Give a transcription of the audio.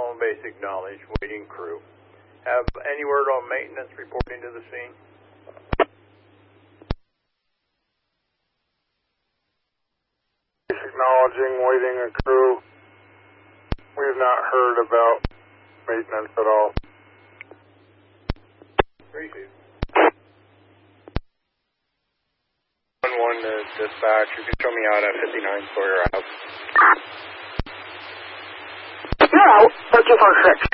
own basic knowledge, waiting crew. Have any word on maintenance reporting to the scene? Acknowledging, waiting a crew. We have not heard about maintenance at all. Appreciate it. 1-1 to dispatch. You can show me out at 59 Sawyer Ave. You're out. 1346.